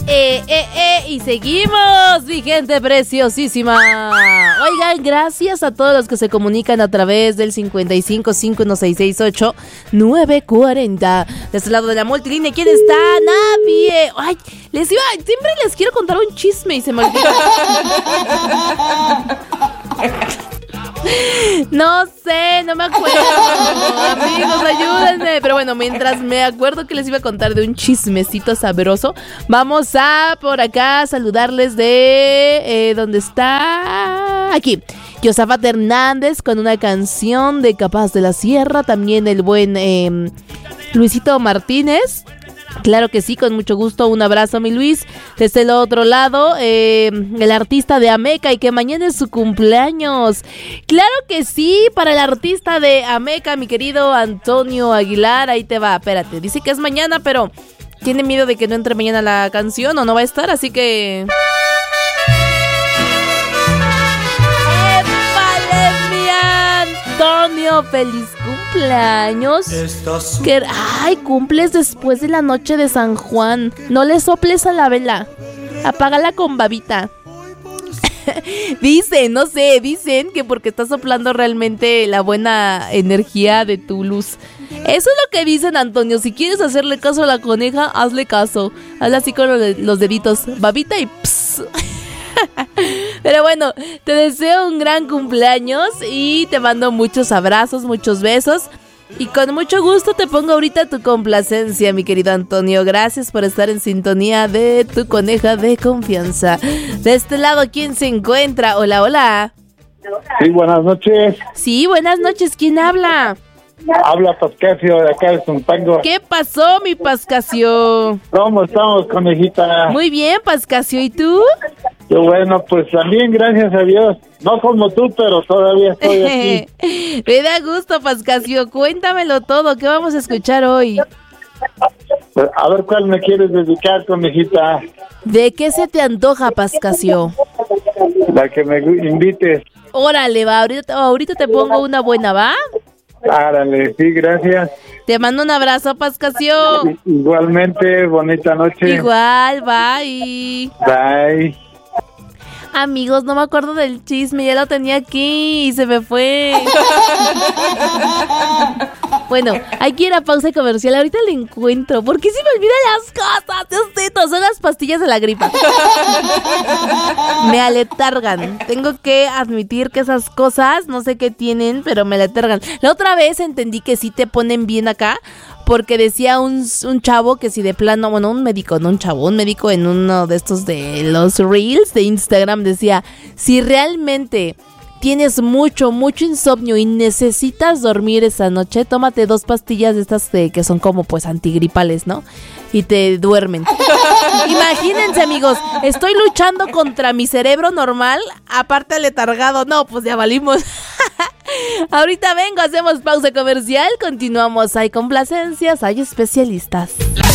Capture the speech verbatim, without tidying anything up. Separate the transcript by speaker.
Speaker 1: Eh, eh, eh, y seguimos, mi gente preciosísima. Oigan, gracias a todos los que se comunican a través del cincuenta y cinco, cinco uno seis seis ocho, nueve cuatro cero. De este lado de la multilínea, ¿quién está? Nadie. Ay, les iba, siempre les quiero contar un chisme y se me olvida. No sé, no me acuerdo. Amigos, ayúdenme. Pero bueno, mientras me acuerdo que les iba a contar de un chismecito sabroso, vamos a por acá saludarles de... Eh, ¿dónde está? Aquí. Josafat Hernández con una canción de Capaz de la Sierra. También el buen eh, Luisito Martínez. Claro que sí, con mucho gusto, un abrazo, mi Luis. Desde el otro lado, eh, el artista de Ameca y que mañana es su cumpleaños. Claro que sí, para el artista de Ameca, mi querido Antonio Aguilar, ahí te va, espérate, dice que es mañana, pero tiene miedo de que no entre mañana la canción o no va a estar, así que... Antonio, feliz cumpleaños. Que, ay, cumples después de la noche de San Juan. No le soples a la vela. Apágala con babita. Dicen, no sé, dicen que porque está soplando realmente la buena energía de tu luz. Eso es lo que dicen, Antonio. Si quieres hacerle caso a la coneja, hazle caso. Hazle así con los deditos. Babita y pss. Pero bueno, te deseo un gran cumpleaños y te mando muchos abrazos, muchos besos. Y con mucho gusto te pongo ahorita tu complacencia, mi querido Antonio. Gracias por estar en sintonía de tu coneja de confianza. De este lado, ¿quién se encuentra? Hola, hola.
Speaker 2: Sí, buenas noches.
Speaker 1: Sí, buenas noches. ¿Quién habla?
Speaker 2: Habla Pascasio de acá de Zumpango.
Speaker 1: ¿Qué pasó, mi Pascasio?
Speaker 2: ¿Cómo estamos, conejita?
Speaker 1: Muy bien, Pascasio. ¿Y tú?
Speaker 2: Qué bueno, pues también, gracias a Dios. No como tú, pero todavía estoy aquí.
Speaker 1: Me da gusto, Pascasio. Cuéntamelo todo. ¿Qué vamos a escuchar hoy?
Speaker 2: A ver, ¿cuál me quieres dedicar, conejita?
Speaker 1: ¿De qué se te antoja, Pascasio?
Speaker 2: La que me invites.
Speaker 1: Órale, va. Ahorita, ahorita te pongo una buena, ¿va?
Speaker 2: Árale, sí, gracias.
Speaker 1: Te mando un abrazo, Pascasio.
Speaker 2: Igualmente, bonita noche.
Speaker 1: Igual, bye.
Speaker 2: Bye.
Speaker 1: Amigos, no me acuerdo del chisme, ya lo tenía aquí y se me fue. Bueno, hay que ir a pausa comercial, ahorita lo encuentro. ¿Por qué se me olvidan las cosas? Dios mío, son las pastillas de la gripa. Me aletargan. Tengo que admitir que esas cosas, no sé qué tienen, pero me aletargan. La otra vez entendí que sí te ponen bien acá, porque decía un, un chavo que si de plano, bueno, un médico, no un chavo, un médico en uno de estos de los reels de Instagram decía, si realmente tienes mucho, mucho insomnio y necesitas dormir esa noche, tómate dos pastillas de estas de, que son como pues antigripales, ¿no? Y te duermen. Imagínense, amigos, estoy luchando contra mi cerebro normal, aparte aletargado. No, pues ya valimos. Ahorita vengo, hacemos pausa comercial, continuamos. Hay complacencias, hay especialistas.